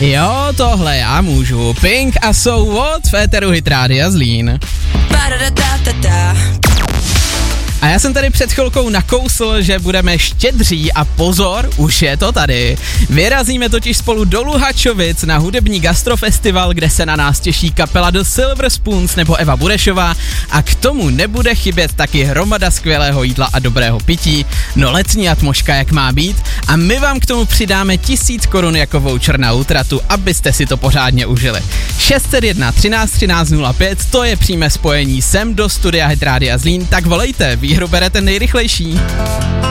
Jo, tohle já můžu. Pink a So What v éteru Hit Rádia Zlín. A já jsem tady před chvilkou nakousl, že budeme štědří a pozor, už je to tady. Vyrazíme totiž spolu do Luhačovic na hudební gastrofestival, kde se na nás těší kapela The Silver Spoons nebo Eva Burešová a k tomu nebude chybět taky hromada skvělého jídla a dobrého pití, no letní atmoška jak má být a my vám k tomu přidáme 1000 korun jako voucher na útratu, abyste si to pořádně užili. 601 13 13 05, to je přímé spojení sem do studia Hit Rádia Zlín, tak volejte, výhru bere ten nejrychlejší.